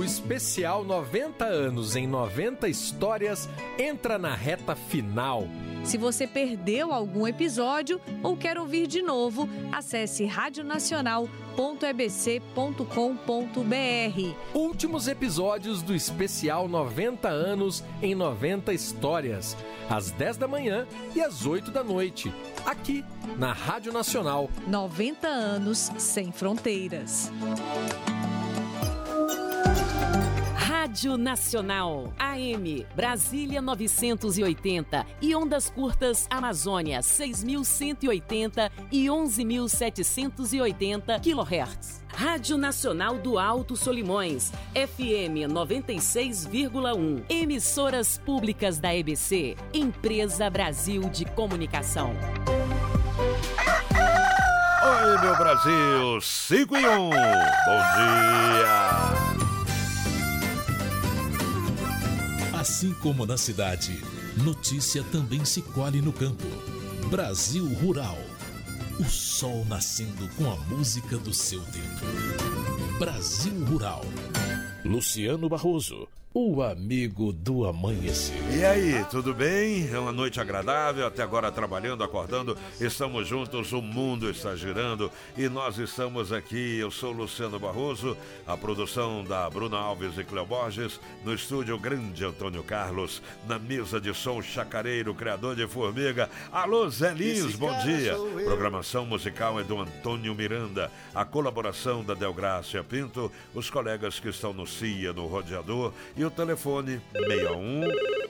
o especial 90 anos em 90 histórias entra na reta final. Se você perdeu algum episódio ou quer ouvir de novo, acesse radionacional.ebc.com.br. Últimos episódios do especial 90 anos em 90 histórias, às 10 da manhã e às 8 da noite, aqui na Rádio Nacional. 90 anos sem fronteiras. Rádio Nacional, AM, Brasília 980 e ondas curtas Amazônia 6.180 e 11.780 kHz. Rádio Nacional do Alto Solimões, FM 96,1. Emissoras públicas da EBC, Empresa Brasil de Comunicação. Oi, meu Brasil, 5 em 1. Bom dia. Assim como na cidade, notícia também se colhe no campo. Brasil Rural. O sol nascendo com a música do seu tempo. Brasil Rural. Luciano Barroso, o amigo do amanhecer. E aí, tudo bem? É uma noite agradável, até agora trabalhando, acordando, estamos juntos, o mundo está girando e nós estamos aqui. Eu sou Luciano Barroso, a produção da Bruna Alves e Cleo Borges, no estúdio grande Antônio Carlos, na mesa de som Chacareiro, criador de Formiga. Alô, Zé Lins, bom dia. Programação musical é do Antônio Miranda, a colaboração da Delgrácia Pinto, os colegas que estão no CIA, no Rodeador, e o telefone 61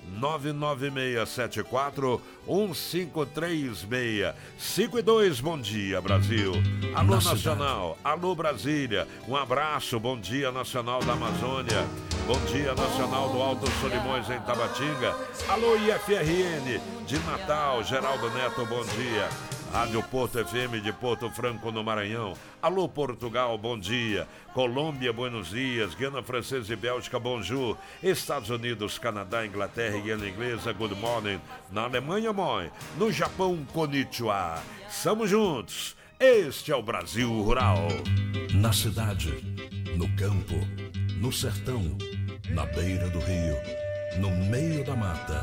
99674 1536. 5 e 2, bom dia, Brasil. Alô, Nacional, alô, Brasília. Um abraço, bom dia, Nacional da Amazônia. Bom dia, Nacional do Alto Solimões, em Tabatinga. Alô, IFRN de Natal, Geraldo Neto, bom dia. Rádio Porto FM de Porto Franco, no Maranhão. Alô, Portugal, bom dia. Colômbia, buenos dias. Guiana Francesa e Bélgica, bonjour. Estados Unidos, Canadá, Inglaterra e Guiana Inglesa, good morning. Na Alemanha, moi. No Japão, konnichiwa. Estamos juntos. Este é o Brasil Rural. Na cidade, no campo, no sertão, na beira do rio, no meio da mata.